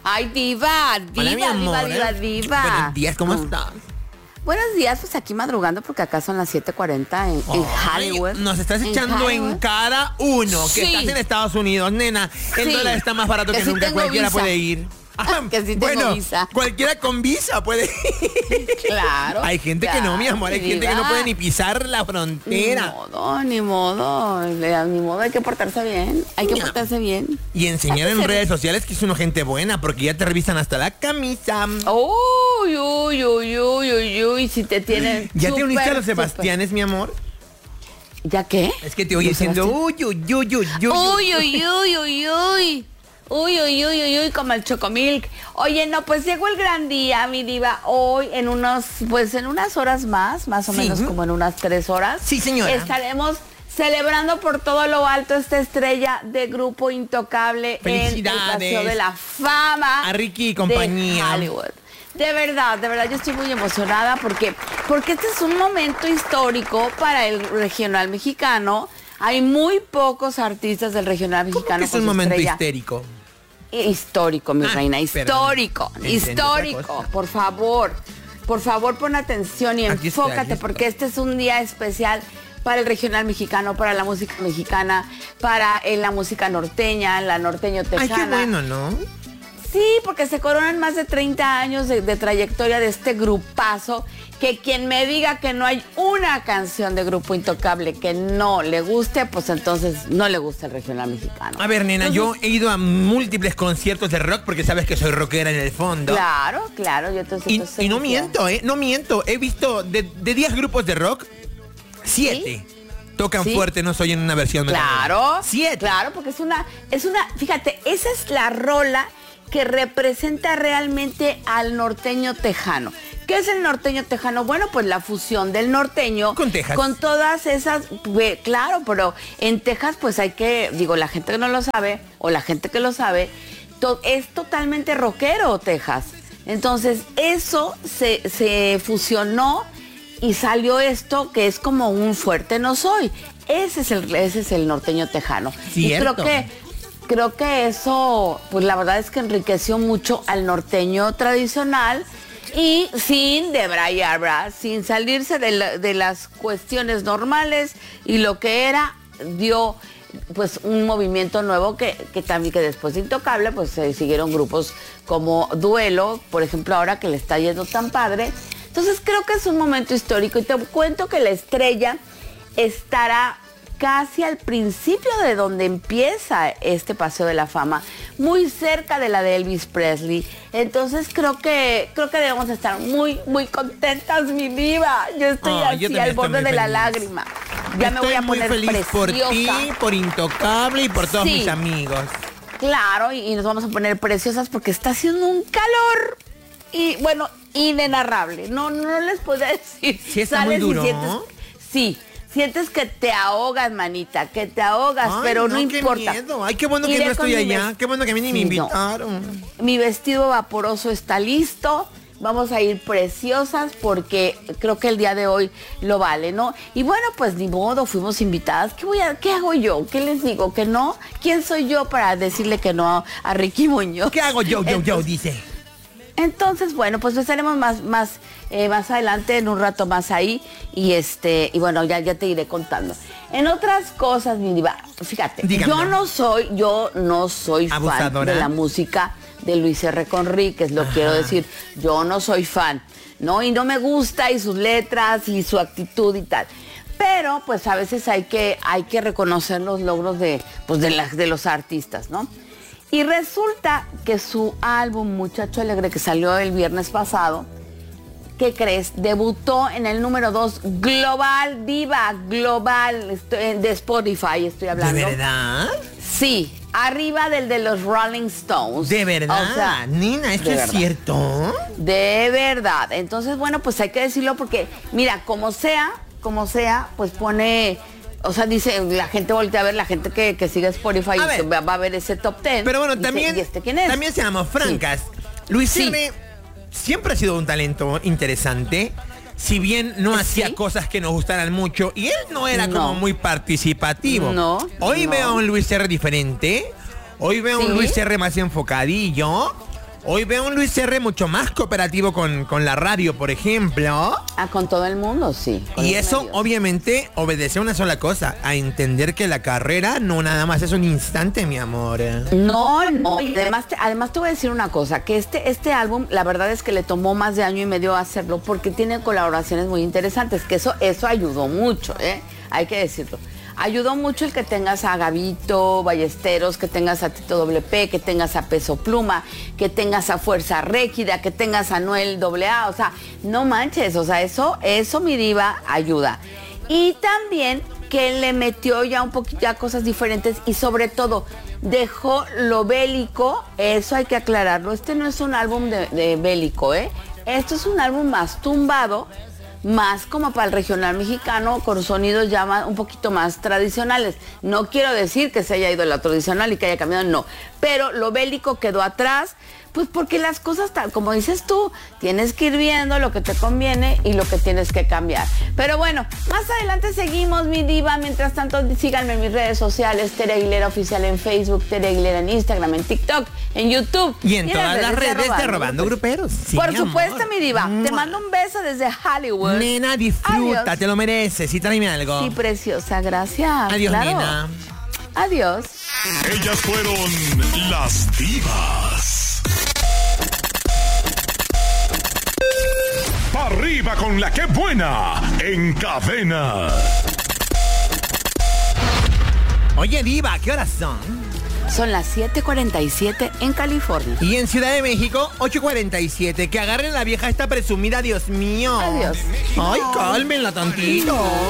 Ay, diva, Hola, mi amor. diva. Buenos días, ¿cómo estás? Buenos días, pues aquí madrugando porque acá son las 7:40 en Hollywood. Nos estás echando Hollywood. en cara uno, que Sí. estás en Estados Unidos, nena. El Sí. dólar está más barato que Que sí nunca, tengo cualquiera visa. puede ir. Que sí tengo bueno, visa. cualquiera con visa puede ir. Claro. Hay gente que no, mi amor, hay gente que no puede ni pisar la frontera. Ni modo, hay que portarse bien, Y enseñar en redes sociales que es una gente buena, porque ya te revisan hasta la camisa. Uy, si te tienen. ¿Ya te uniste a los súper. Sebastianes, mi amor? ¿Ya qué? Es que te oye diciendo, Uy, como el Chocomilk. Oye, no, pues llegó el gran día, mi diva. Hoy en unas horas más o Sí. menos como en unas 3 horas. Sí, señora. Estaremos celebrando por todo lo alto esta estrella de Grupo Intocable en el Felicidades. Paseo de la Fama. A Ricky y compañía. De Hollywood. De verdad, yo estoy muy emocionada porque este es un momento histórico para el regional mexicano. Hay muy pocos artistas del regional ¿Cómo mexicano. que es con un su momento estrella. histérico? Histórico, mi reina, histórico, perdón. Entendí otra cosa. Por favor, pon atención y Aquí estoy, enfócate, aquí estoy. porque este es un día especial para el regional mexicano, para la música mexicana, para la música norteña, la norteño Ay, tejana. qué bueno, ¿no? Sí, porque se coronan más de 30 años de trayectoria de este grupazo, que quien me diga que no hay una canción de Grupo Intocable que no le guste, pues entonces no le gusta el regional mexicano. A ver, nena, Entonces, yo he ido a múltiples conciertos de rock porque sabes que soy rockera en el fondo. Claro, yo Y no miento, no miento. He visto de 10 grupos de rock, 7 tocan ¿Sí? fuerte, no soy en una versión. Claro, 7. claro, porque es una, fíjate, esa es la rola que representa realmente al norteño tejano. ¿Qué es el norteño tejano? Bueno, pues la fusión del norteño Con Texas. con todas esas, claro, pero en Texas pues hay que, la gente que no lo sabe o la gente que lo sabe, es totalmente rockero Texas. Entonces eso se fusionó y salió esto que es como un fuerte no soy. Ese es el norteño tejano. Cierto. Y creo que eso, pues la verdad es que enriqueció mucho al norteño tradicional y sin debrayar, sin salirse de las cuestiones normales, y lo que era, dio pues un movimiento nuevo que también, que después de Intocable pues se siguieron grupos como Duelo, por ejemplo, ahora que le está yendo tan padre. Entonces creo que es un momento histórico, y te cuento que la estrella estará casi al principio de donde empieza este Paseo de la Fama, muy cerca de la de Elvis Presley. Entonces creo que debemos estar muy, muy contentas, mi diva. Yo estoy yo así también al estoy borde muy de la feliz. lágrima. Ya me voy a poner muy feliz por ti, preciosa. por Intocable y por todos Sí. mis amigos. Claro, y nos vamos a poner preciosas porque está haciendo un calor, y bueno, inenarrable. No les puedo decir. Sí, está muy Sales y duro. sientes que te ahogas, manita, que te ahogas, Ay, pero no qué importa. miedo. Ay, qué bueno que Iré no estoy con mi allá. Qué bueno que a mí ni me vestido. invitaron. Mi vestido vaporoso está listo. Vamos a ir preciosas porque creo que el día de hoy lo vale, ¿no? Y bueno, pues ni modo, fuimos invitadas. ¿Qué hago yo? ¿Qué les digo? ¿Que no? ¿Quién soy yo para decirle que no a Ricky Muñoz? ¿Qué hago yo? Dice. Entonces, bueno, pues estaremos más adelante, en un rato más ahí, y bueno, ya te iré contando. En otras cosas, mi diva, fíjate, Dígame. yo no soy fan Abusadora. de la música de Luis R. Conríquez, lo quiero decir, yo no soy fan, ¿no? Y no me gusta, y sus letras, y su actitud y tal. Pero, pues a veces hay que reconocer los logros de los artistas, ¿no? Y resulta que su álbum Muchacho Alegre, que salió el viernes pasado, ¿qué crees? Debutó en el número 2 global, diva, global, de Spotify estoy hablando. ¿De verdad? Sí, arriba del de los Rolling Stones. ¿De verdad? O sea, Nina, ¿esto de es verdad. cierto? De verdad. Entonces, bueno, pues hay que decirlo porque, mira, como sea, pues pone... O sea, dice, la gente voltea a ver, la gente que sigue Spotify A ver. va a ver ese top 10. Pero bueno, Dice, también, ¿y este quién es? también seamos francas. Luis Sí. R. siempre ha sido un talento interesante. Si bien no hacía Sí. cosas que nos gustaran mucho, y él no era No. como muy participativo. No, Hoy no. veo a un Luis R. diferente. Hoy veo a un Sí. Luis R. más enfocadillo. Hoy veo a un Luis R. mucho más cooperativo con la radio, por ejemplo. Con todo el mundo, sí. Y eso, medios. Obviamente, obedece a una sola cosa, a entender que la carrera no nada más es un instante, mi amor. No. Y además te voy a decir una cosa, que este álbum, la verdad es que le tomó más de año y medio hacerlo porque tiene colaboraciones muy interesantes, que eso ayudó mucho, hay que decirlo. Ayudó mucho el que tengas a Gabito Ballesteros, que tengas a Tito WP, que tengas a Peso Pluma, que tengas a Fuerza Régida, que tengas a Noel AA, o sea, no manches, o sea, eso mi diva ayuda. Y también que le metió ya un poquito ya cosas diferentes y sobre todo dejó lo bélico, eso hay que aclararlo. Este no es un álbum de bélico, Esto es un álbum más tumbado, más como para el regional mexicano, con sonidos ya un poquito más tradicionales. No quiero decir que se haya ido a la tradicional y que haya cambiado, no. Pero lo bélico quedó atrás, pues porque las cosas, como dices tú, tienes que ir viendo lo que te conviene y lo que tienes que cambiar. Pero bueno, más adelante seguimos, mi diva. Mientras tanto, síganme en mis redes sociales, Tere Aguilera Oficial en Facebook, Tere Aguilera en Instagram, en TikTok, en YouTube. Y en todas las redes de Robando Gruperos. Sí, por supuesto, mi diva. Te mando un beso desde Hollywood. Nena, disfruta, adiós. Te lo mereces. Y tráeme algo. Sí, preciosa, gracias. Adiós, claro. nena. Adiós. Ellas fueron las divas. ¡Pa' arriba con la que buena! En Cadena. Oye, diva, ¿qué horas son? Son las 7:47 en California. Y en Ciudad de México, 8:47. Que agarren la vieja esta presumida, Dios mío. Adiós. Ay, cálmenla tantito.